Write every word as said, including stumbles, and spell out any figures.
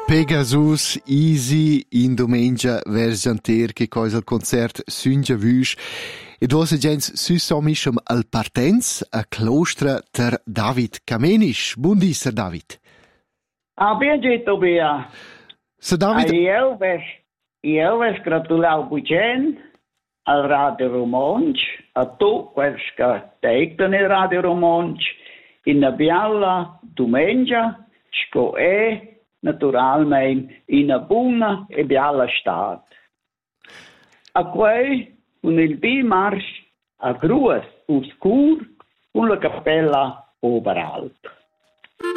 Pegasus Easy in domenica versanter che cosa il concert Sünja Vüsch e dos gens süssomischem al partenz a Clostra ter David Kamenisch. Buondì, Sir David. Ah, bien gito, Bia. Sir David... Ah, io ves, io ves gratulau bugen al Radio Romansch, a tu, quels che teicten il Radio Romansch, in la bialla domenica, sco e naturalmente in una buona e bella stat. A quei, con il bimarsch, a grues oscur, con la cappella Oberalp.